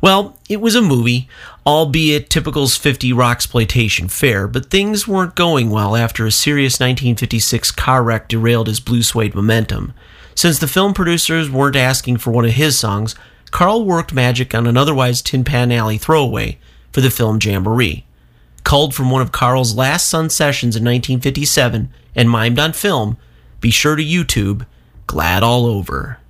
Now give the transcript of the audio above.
Well, it was a movie, albeit typical's 50 rocksploitation fare, but things weren't going well after a serious 1956 car wreck derailed his blue suede momentum. Since the film producers weren't asking for one of his songs, Carl worked magic on an otherwise Tin Pan Alley throwaway for the film Jamboree. Culled from one of Carl's last Sun sessions in 1957 and mimed on film, be sure to YouTube Glad All Over.